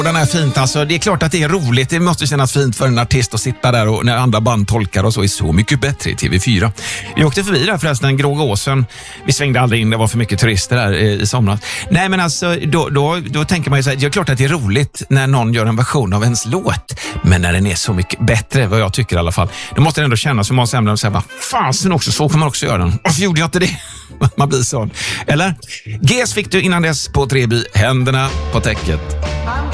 Den är fint alltså. Det är klart att det är roligt. Det måste kännas fint för en artist att sitta där och när andra band tolkar och så är Så mycket bättre i TV4. Vi åkte förbi där förresten, Grågåsen. Vi svängde aldrig in, det var för mycket turister där i somras. Nej men alltså, då tänker man ju så här, det är klart att det är roligt när någon gör en version av ens låt. Men när den är så mycket bättre, vad jag tycker i alla fall. Då måste det ändå kännas som Måns Zelmerlöw och säga, fasen också, så kan man också göra den. Varför gjorde jag inte det? Man blir sån. Eller? GES fick du innan dess på Treby, händerna på täcket.